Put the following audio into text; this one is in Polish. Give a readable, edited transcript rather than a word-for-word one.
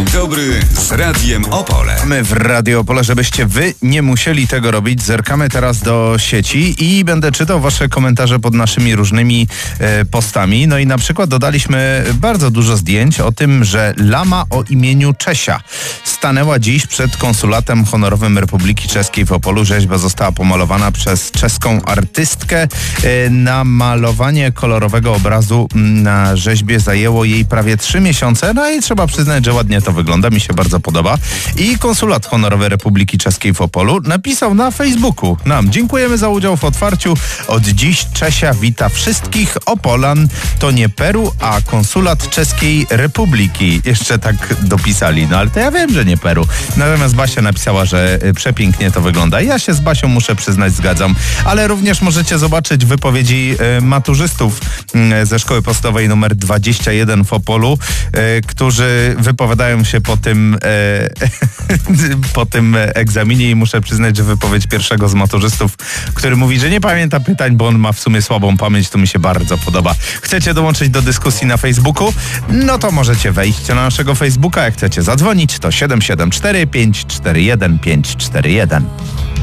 Dzień dobry z Radiem Opole. My w Radio Opole, żebyście wy nie musieli tego robić, zerkamy teraz do sieci i będę czytał wasze komentarze pod naszymi różnymi postami. No i na przykład dodaliśmy bardzo dużo zdjęć o tym, że lama o imieniu Czesia stanęła dziś przed konsulatem honorowym Republiki Czeskiej w Opolu. Rzeźba została pomalowana przez czeską artystkę. Namalowanie kolorowego obrazu na rzeźbie zajęło jej prawie 3 miesiące. No i trzeba przyznać, że ładnie to wygląda. Mi się bardzo podoba. I konsulat honorowy Republiki Czeskiej w Opolu napisał na Facebooku nam: dziękujemy za udział w otwarciu. Od dziś Czesia wita wszystkich Opolan. To nie Peru, a konsulat Czeskiej Republiki. Jeszcze tak dopisali. No ale to ja wiem, że nie Peru. Natomiast Basia napisała, że przepięknie to wygląda. Ja się z Basią, muszę przyznać, zgadzam. Ale również możecie zobaczyć wypowiedzi maturzystów ze szkoły podstawowej numer 21 w Opolu, którzy wypowiadają się po tym egzaminie i muszę przyznać, że wypowiedź pierwszego z maturzystów, który mówi, że nie pamięta pytań, bo on ma w sumie słabą pamięć, to mi się bardzo podoba. Chcecie dołączyć do dyskusji na Facebooku? No to możecie wejść na naszego Facebooka. Jak chcecie zadzwonić, to 774 541 541.